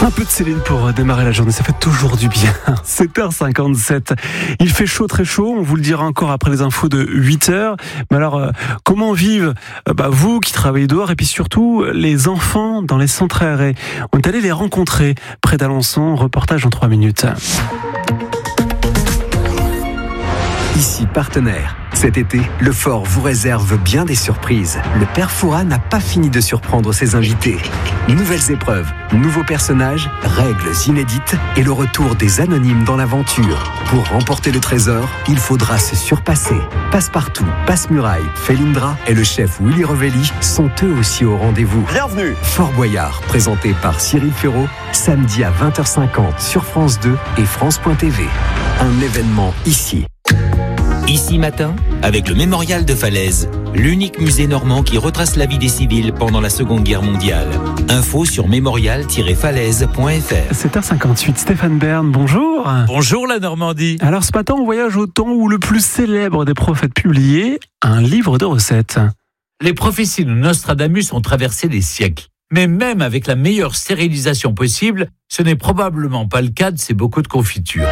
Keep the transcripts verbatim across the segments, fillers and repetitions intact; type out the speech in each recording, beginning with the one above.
Un peu de Céline pour démarrer la journée, ça fait toujours du bien. sept heures cinquante-sept. Il fait chaud, très chaud. On vous le dira encore après les infos de huit heures. Mais alors, euh, comment vivent euh, bah, vous qui travaillez dehors et puis surtout les enfants dans les centres aérés? On est allé les rencontrer près d'Alençon. Reportage en trois minutes. Ici partenaire. Cet été, le Fort vous réserve bien des surprises. Le père Fouras n'a pas fini de surprendre ses invités. Nouvelles épreuves, nouveaux personnages, règles inédites et le retour des anonymes dans l'aventure. Pour remporter le trésor, il faudra se surpasser. Passepartout, Passe-Muraille, Felindra et le chef Willy Revelli sont eux aussi au rendez-vous. Bienvenue. Fort Boyard, présenté par Cyril Ferraud, samedi à vingt heures cinquante sur France deux et France point T V. Un événement ici. Ici matin, avec le Mémorial de Falaise, l'unique musée normand qui retrace la vie des civils pendant la Seconde Guerre mondiale. Info sur mémorial tiret falaise point f r. sept heures cinquante-huit, Stéphane Bern, bonjour. Bonjour la Normandie. Alors ce matin, on voyage au temps où le plus célèbre des prophètes publiait un livre de recettes. Les prophéties de Nostradamus ont traversé des siècles. Mais même avec la meilleure stérilisation possible, ce n'est probablement pas le cas de ces bocaux de confiture.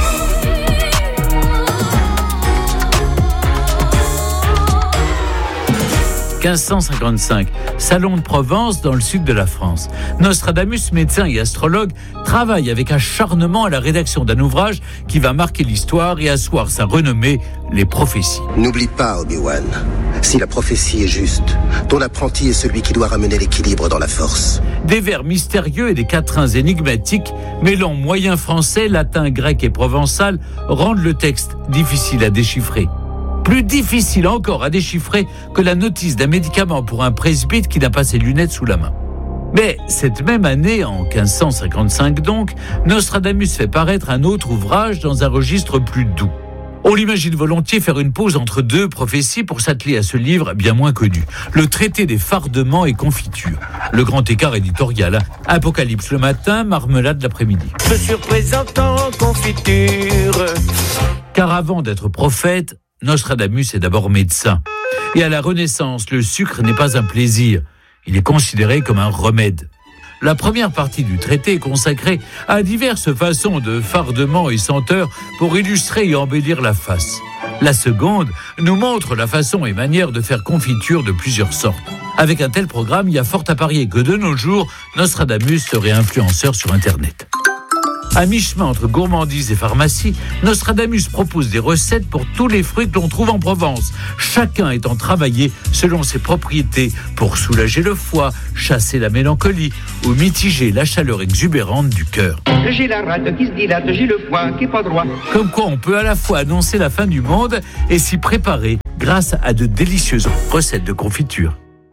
quinze cent cinquante-cinq, Salon de Provence dans le sud de la France. Nostradamus, médecin et astrologue, travaille avec acharnement à la rédaction d'un ouvrage qui va marquer l'histoire et asseoir sa renommée, les prophéties. N'oublie pas, Obi-Wan, si la prophétie est juste, ton apprenti est celui qui doit ramener l'équilibre dans la force. Des vers mystérieux et des quatrains énigmatiques, mêlant moyen français, latin, grec et provençal, rendent le texte difficile à déchiffrer. Plus difficile encore à déchiffrer que la notice d'un médicament pour un presbyte qui n'a pas ses lunettes sous la main. Mais cette même année, en quinze cent cinquante-cinq donc, Nostradamus fait paraître un autre ouvrage dans un registre plus doux. On l'imagine volontiers faire une pause entre deux prophéties pour s'atteler à ce livre bien moins connu, le traité des fardements et confitures. Le grand écart éditorial, Apocalypse le matin, marmelade l'après-midi. Je suis représentant confiture. Car avant d'être prophète, Nostradamus est d'abord médecin. Et à la Renaissance, le sucre n'est pas un plaisir. Il est considéré comme un remède. La première partie du traité est consacrée à diverses façons de fardements et senteurs pour illustrer et embellir la face. La seconde nous montre la façon et manière de faire confiture de plusieurs sortes. Avec un tel programme, il y a fort à parier que de nos jours, Nostradamus serait influenceur sur Internet. À mi-chemin entre gourmandise et pharmacie, Nostradamus propose des recettes pour tous les fruits que l'on trouve en Provence, chacun étant travaillé selon ses propriétés pour soulager le foie, chasser la mélancolie ou mitiger la chaleur exubérante du cœur. J'ai la rate qui se dilate, j'ai le foie qui est pas droit. Comme quoi on peut à la fois annoncer la fin du monde et s'y préparer grâce à de délicieuses recettes de confiture.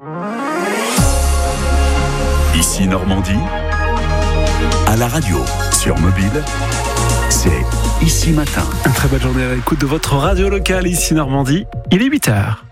Ici Normandie, à la radio, sur mobile, c'est Ici Matin. Une très belle journée à l'écoute de votre radio locale ici Normandie. Il est huit heures.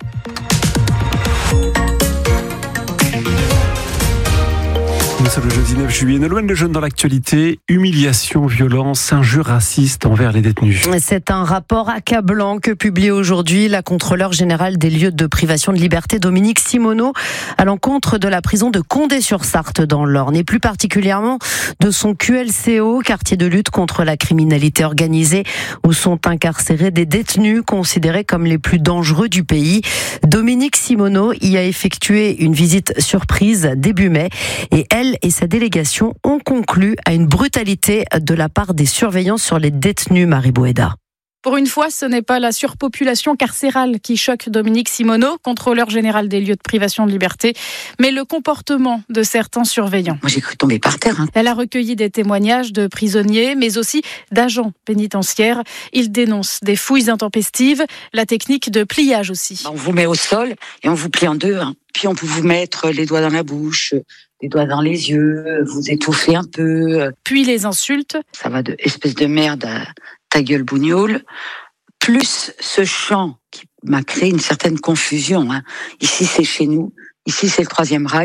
Nous sommes le jeudi neuf juillet. Nolwenn Lejeune dans l'actualité. Humiliation, violence, injures racistes envers les détenus. C'est un rapport accablant que publie aujourd'hui la contrôleure générale des lieux de privation de liberté, Dominique Simoneau, à l'encontre de la prison de Condé-sur-Sarthe dans l'Orne, et plus particulièrement de son Q L C O, quartier de lutte contre la criminalité organisée, où sont incarcérés des détenus considérés comme les plus dangereux du pays. Dominique Simoneau y a effectué une visite surprise début mai, et elle et sa délégation ont conclu à une brutalité de la part des surveillants sur les détenus, Marie Bouéda. Pour une fois, ce n'est pas la surpopulation carcérale qui choque Dominique Simoneau, contrôleur général des lieux de privation de liberté, mais le comportement de certains surveillants. Moi, j'ai cru tomber par terre. Hein. Elle a recueilli des témoignages de prisonniers, mais aussi d'agents pénitentiaires. Ils dénoncent des fouilles intempestives, la technique de pliage aussi. On vous met au sol et on vous plie en deux. Hein. Puis on peut vous mettre les doigts dans la bouche, les doigts dans les yeux, vous étouffer un peu. Puis les insultes. Ça va de espèce de merde à ta gueule bougnoule. Plus ce chant qui m'a créé une certaine confusion. Hein. Ici, c'est chez nous. Ici, c'est le Troisième Reich.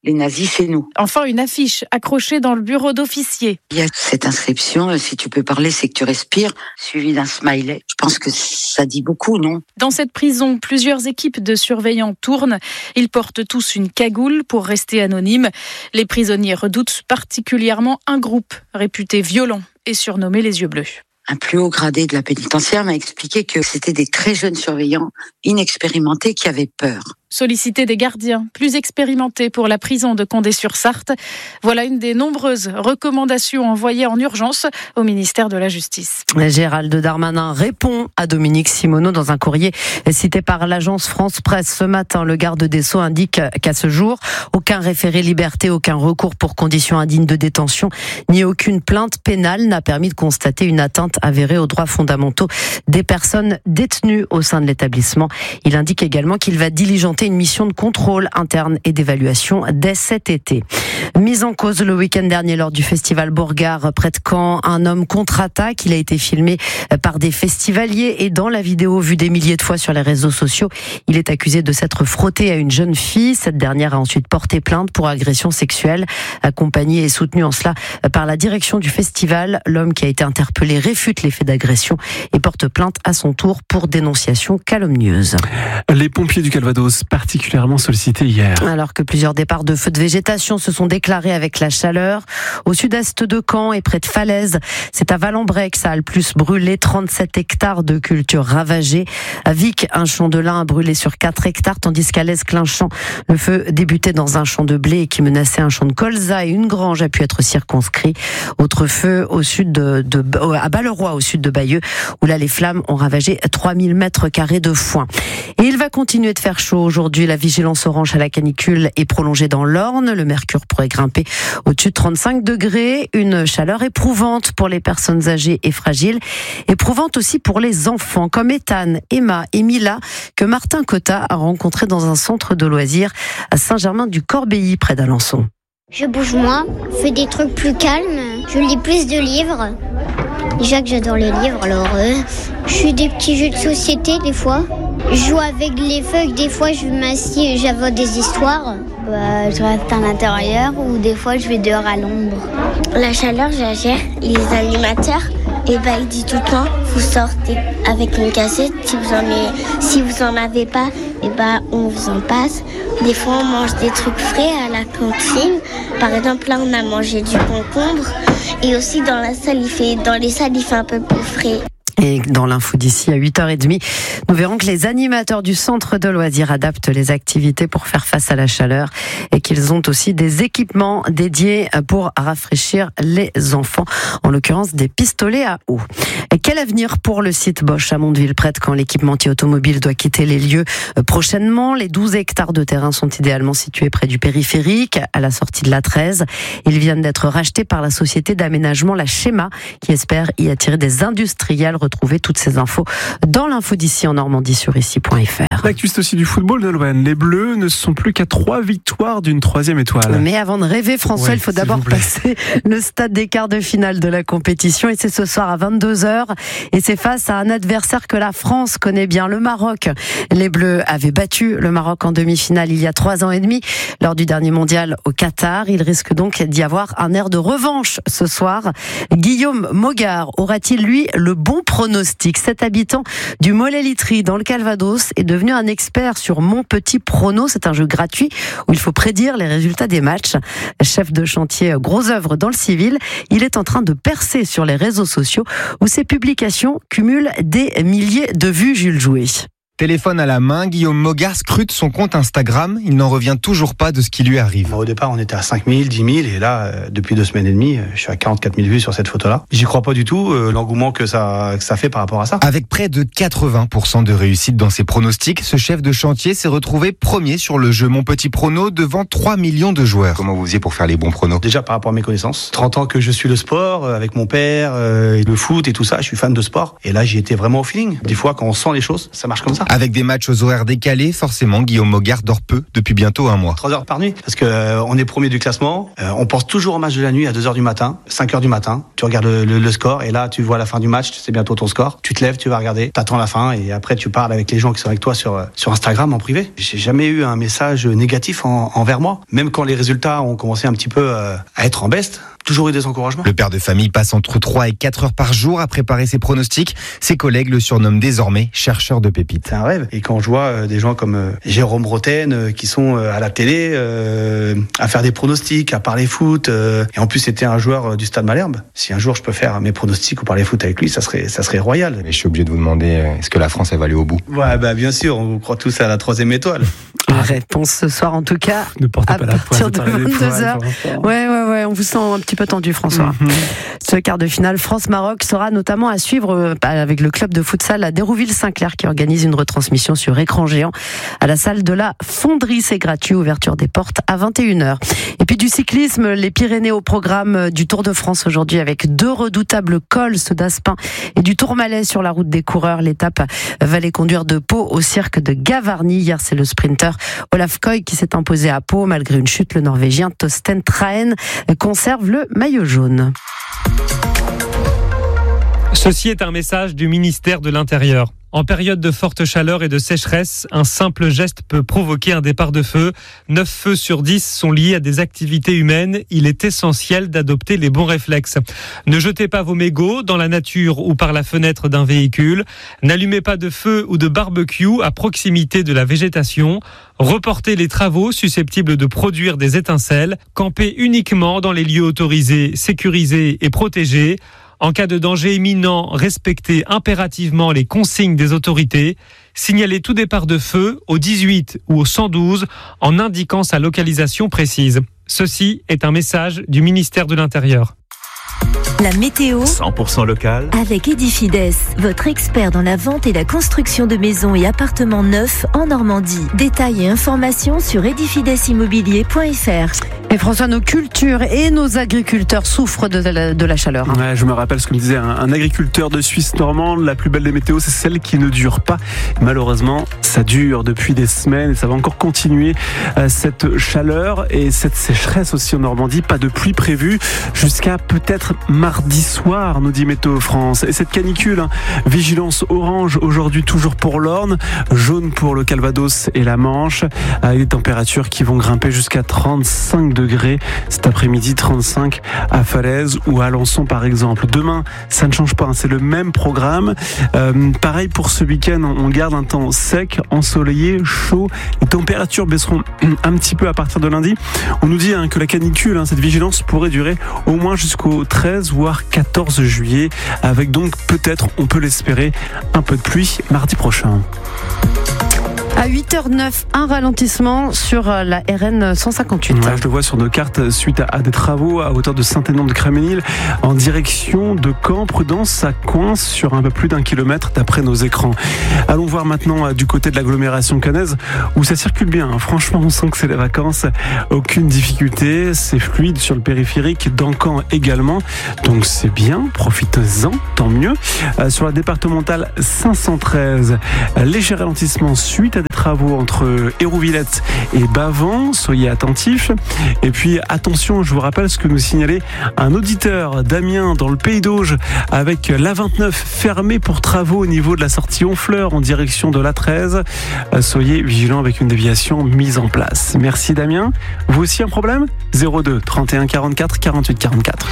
Les nazis, c'est nous. Enfin, une affiche accrochée dans le bureau d'officier. Il y a cette inscription, si tu peux parler, c'est que tu respires, suivi d'un smiley. Je pense que ça dit beaucoup, non? Dans cette prison, plusieurs équipes de surveillants tournent. Ils portent tous une cagoule pour rester anonymes. Les prisonniers redoutent particulièrement un groupe réputé violent et surnommé les yeux bleus. Un plus haut gradé de la pénitentiaire m'a expliqué que c'était des très jeunes surveillants inexpérimentés qui avaient peur. Solliciter des gardiens plus expérimentés pour la prison de Condé-sur-Sarthe. Voilà une des nombreuses recommandations envoyées en urgence au ministère de la Justice. Gérald Darmanin répond à Dominique Simoneau dans un courrier cité par l'agence France Presse. Ce matin, le garde des Sceaux indique qu'à ce jour, aucun référé liberté, aucun recours pour conditions indignes de détention, ni aucune plainte pénale n'a permis de constater une atteinte avérée aux droits fondamentaux des personnes détenues au sein de l'établissement. Il indique également qu'il va diligenter une mission de contrôle interne et d'évaluation dès cet été. Mise en cause le week-end dernier lors du festival Bourgard près de Caen, un homme contre-attaque. Il a été filmé par des festivaliers et dans la vidéo vue des milliers de fois sur les réseaux sociaux, il est accusé de s'être frotté à une jeune fille. Cette dernière a ensuite porté plainte pour agression sexuelle, accompagnée et soutenue en cela par la direction du festival. L'homme qui a été interpellé réfute les faits d'agression et porte plainte à son tour pour dénonciation calomnieuse. Les pompiers du Calvados particulièrement sollicités hier. Alors que plusieurs départs de feux de végétation se sont déclarés avec la chaleur. Au sud-est de Caen et près de Falaise, c'est à Valembray que ça a le plus brûlé, trente-sept hectares de cultures ravagées. À Vic, un champ de lin a brûlé sur quatre hectares, tandis qu'à l'Esclinchamp, le feu débutait dans un champ de blé et qui menaçait un champ de colza et une grange a pu être circonscrit. Autre feu au sud de, de à Balleroy, au sud de Bayeux, où là les flammes ont ravagé trois mille mètres carrés de foin. Et il va continuer de faire chaud aujourd'hui. La vigilance orange à la canicule est prolongée dans l'Orne. Le mercure pourrait grimper au-dessus de trente-cinq degrés. Une chaleur éprouvante pour les personnes âgées et fragiles. Éprouvante aussi pour les enfants, comme Ethan, Emma et Mila, que Martin Cotta a rencontré dans un centre de loisirs à Saint-Germain-du-Corbéis, près d'Alençon. Je bouge moins, fais des trucs plus calmes, je lis plus de livres. Déjà que j'adore les livres, alors euh, je fais des petits jeux de société des fois. Je joue avec les feuilles, des fois je m'assieds et j'invente des histoires. Bah, je reste à l'intérieur ou des fois je vais dehors à l'ombre. La chaleur, j'agère. Les animateurs, et bah, ils disent tout le temps, vous sortez avec une cassette. Si vous en, avez, si vous en avez pas, et bah, on vous en passe. Des fois, on mange des trucs frais à la cantine. Par exemple, là, on a mangé du concombre. Et aussi, dans la salle, il fait, dans les salles, il fait un peu plus frais. Et dans l'info d'ici à huit heures trente, nous verrons que les animateurs du centre de loisirs adaptent les activités pour faire face à la chaleur et qu'ils ont aussi des équipements dédiés pour rafraîchir les enfants, en l'occurrence des pistolets à eau. Et quel avenir pour le site Bosch à Mondeville, près de quand l'équipementier automobile doit quitter les lieux prochainement. Les douze hectares de terrain sont idéalement situés près du périphérique, à la sortie de l'A treize. Ils viennent d'être rachetés par la société d'aménagement La Schéma, qui espère y attirer des industriels. Retrouvez toutes ces infos dans l'info d'ici en Normandie sur ici point f r. L'actu, c'est aussi du football, Nolwenn. Les Bleus ne sont plus qu'à trois victoires d'une troisième étoile. Mais avant de rêver, François, ouais, il faut d'abord passer le stade des quarts de finale de la compétition. Et c'est ce soir à vingt-deux heures. Et c'est face à un adversaire que la France connaît bien, le Maroc. Les Bleus avaient battu le Maroc en demi-finale il y a trois ans et demi, lors du dernier mondial au Qatar. Il risque donc d'y avoir un air de revanche ce soir. Guillaume Mogard aura-t-il, lui, le bon pronostic? Cet habitant du Mollet-Litry dans le Calvados est devenu un expert sur Mon Petit Prono. C'est un jeu gratuit où il faut prédire les résultats des matchs. Chef de chantier gros œuvre dans le civil, il est en train de percer sur les réseaux sociaux où ses publications cumulent des milliers de vues. Jules Jouet. Téléphone à la main, Guillaume Mogard scrute son compte Instagram. Il n'en revient toujours pas de ce qui lui arrive. Au départ, on était à cinq mille, dix mille, et là, euh, depuis deux semaines et demie, je suis à quarante-quatre mille vues sur cette photo-là. J'y crois pas du tout, euh, l'engouement que ça, que ça fait par rapport à ça. Avec près de quatre-vingts pour cent de réussite dans ses pronostics, ce chef de chantier s'est retrouvé premier sur le jeu Mon Petit Prono devant trois millions de joueurs. Comment vous faisiez pour faire les bons pronos? Déjà par rapport à mes connaissances. trente ans que je suis le sport, euh, avec mon père, euh, le foot et tout ça, je suis fan de sport. Et là, j'y étais vraiment au feeling. Des fois, quand on sent les choses, ça marche comme ça. ça. Avec des matchs aux horaires décalés, forcément, Guillaume Mogart dort peu depuis bientôt un mois. trois heures par nuit, parce que euh, on est premier du classement. Euh, on pense toujours au match de la nuit à deux heures du matin, cinq heures du matin. Tu regardes le, le, le score et là, tu vois la fin du match, tu sais bientôt ton score. Tu te lèves, tu vas regarder, t'attends la fin et après tu parles avec les gens qui sont avec toi sur sur Instagram en privé. J'ai jamais eu un message négatif en, envers moi, même quand les résultats ont commencé un petit peu euh, à être en baisse. Toujours eu des encouragements. Le père de famille passe entre trois et quatre heures par jour à préparer ses pronostics. Ses collègues le surnomment désormais chercheur de pépites. C'est un rêve. Et quand je vois euh, des gens comme euh, Jérôme Roten euh, qui sont euh, à la télé euh, à faire des pronostics, à parler foot, euh, et en plus c'était un joueur euh, du Stade Malherbe. Si un jour je peux faire mes pronostics ou parler foot avec lui, ça serait ça serait royal. Mais je suis obligé de vous demander, est-ce que la France elle va aller au bout ? Ouais, bah bien sûr, on vous croit tous à la troisième étoile. La réponse ce soir en tout cas. Ne portez pas la poisse. À partir de vingt-deux heures. Ouais, ouais, ouais. On vous sent un petit peu tendu, François. Mm-hmm. Ce quart de finale France-Maroc sera notamment à suivre avec le club de futsal à Dérouville-Saint-Clair qui organise une retransmission sur écran géant à la salle de la Fonderie. C'est gratuit. Ouverture des portes à vingt et une heures. Et puis du cyclisme, les Pyrénées au programme du Tour de France aujourd'hui avec deux redoutables cols, ceux d'Aspin et du Tourmalet sur la route des coureurs. L'étape va les conduire de Pau au cirque de Gavarnie. Hier, c'est le sprinter Olaf Koy qui s'est imposé à Pau. Malgré une chute, le Norvégien Torsten Trahen conserve le maillot jaune. Ceci est un message du ministère de l'Intérieur. En période de forte chaleur et de sécheresse, un simple geste peut provoquer un départ de feu. neuf feux sur dix sont liés à des activités humaines. Il est essentiel d'adopter les bons réflexes. Ne jetez pas vos mégots dans la nature ou par la fenêtre d'un véhicule. N'allumez pas de feu ou de barbecue à proximité de la végétation. Reportez les travaux susceptibles de produire des étincelles. Campez uniquement dans les lieux autorisés, sécurisés et protégés. En cas de danger imminent, respectez impérativement les consignes des autorités. Signalez tout départ de feu au dix-huit ou au cent douze en indiquant sa localisation précise. Ceci est un message du ministère de l'Intérieur. La météo cent pour cent local avec Edifides, votre expert dans la vente et la construction de maisons et appartements neufs en Normandie. Détails et informations sur edifides immobilier point f r. Et François, nos cultures et nos agriculteurs souffrent de la, de la chaleur. Hein. Ouais, je me rappelle ce que me disait un, un agriculteur de Suisse normande, la plus belle des météos, c'est celle qui ne dure pas. Malheureusement, ça dure depuis des semaines et ça va encore continuer euh, cette chaleur et cette sécheresse aussi en Normandie. Pas de pluie prévue jusqu'à peut-être mardi soir, nous dit Météo France. Et cette canicule, hein, vigilance orange aujourd'hui toujours pour l'Orne, jaune pour le Calvados et la Manche, avec des températures qui vont grimper jusqu'à trente-cinq degrés cet après-midi, trente-cinq à Falaise ou à Alençon par exemple. Demain, ça ne change pas, hein, c'est le même programme. Euh, pareil pour ce week-end, on garde un temps sec, ensoleillé, chaud. Les températures baisseront un petit peu à partir de lundi. On nous dit hein, que la canicule, hein, cette vigilance pourrait durer au moins jusqu'au treize voire quatorze juillet, avec donc peut-être, on peut l'espérer, un peu de pluie mardi prochain. À huit heures neuf, un ralentissement sur la R N cent cinquante-huit. Ouais, je le vois sur nos cartes suite à, à des travaux à hauteur de Saint-Énon de Créménil en direction de Caen. Prudence, ça coince sur un peu plus d'un kilomètre d'après nos écrans. Allons voir maintenant euh, du côté de l'agglomération caennaise où ça circule bien. Hein. Franchement, on sent que c'est les vacances. Aucune difficulté. C'est fluide sur le périphérique, dans Caen également. Donc c'est bien. Profitez-en, tant mieux. Euh, sur la départementale cinq cent treize, euh, léger ralentissement suite à des travaux entre Hérouvillette et Bavent, soyez attentifs. Et puis attention, je vous rappelle ce que nous signalait un auditeur d'Amiens dans le Pays d'Auge avec l'A vingt-neuf fermé pour travaux au niveau de la sortie Honfleur en direction de l'A treize. Soyez vigilants avec une déviation mise en place. Merci Damien. Vous aussi un problème ? zéro deux trente et un quarante-quatre quarante-huit quarante-quatre.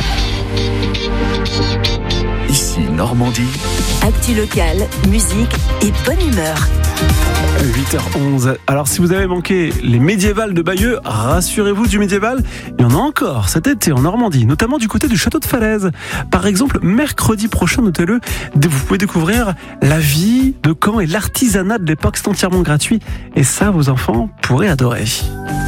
Ici Normandie. Actu locale, musique et bonne humeur. huit heures onze. Alors si vous avez manqué les médiévales de Bayeux, rassurez-vous, du médiéval, il y en a encore cet été en Normandie, notamment du côté du château de Falaise. Par exemple, mercredi prochain, notez-le, vous pouvez découvrir la vie de Caen et l'artisanat de l'époque, c'est entièrement gratuit. Et ça, vos enfants pourraient adorer.